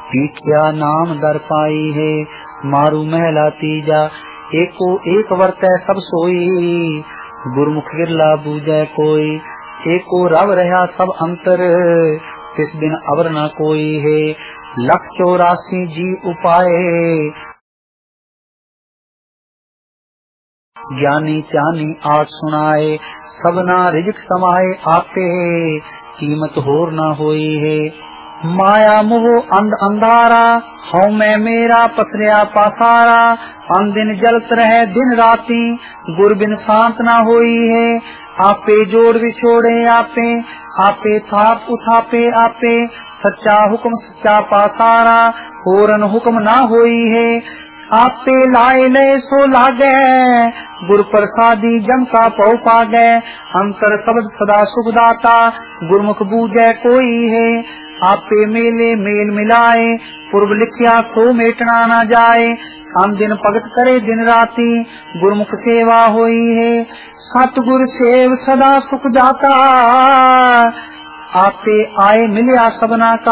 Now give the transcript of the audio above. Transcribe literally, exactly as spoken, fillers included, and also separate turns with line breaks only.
पीठिया नाम दर पाई है, मारू महला तीजा, एको एक वर्तै सब सोई, गुरमुख गिरला बूझै कोई, एको रव रहा सब अंतर, तिस बिन अवर न कोई है, लख चौरासी जी उपाय, ज्ञानी चानी आठ सुनाए, सबना रिजक समाए आपे, कीमत होर न होई है, माया मोह अंध अंधारा, हऊ मैं मेरा पसरिया पासारा, अन दिन जलत रहे दिन राती, गुर बिन शांत न होई है, आपे जोड़ विछोड़े आपे, आपे थाप उठापे आपे, सच्चा हुक्म सच्चा पासारा, होरन हुक्म ना होई है, आपे लाए ले सो लागे, गुर प्रसादी जम का पौ पागे, अंतर शब्द सदा सुखदाता, गुरमुख बूझे कोई है, आपे मेले मेल मिलाए, पूर्व लिखिया सो मेटना न जाए, हम दिन भगत करे दिन राती, गुरमुख सेवा होई है, सतगुर सेव सदा सुख जाता, आपे आए मिलिया सबना का।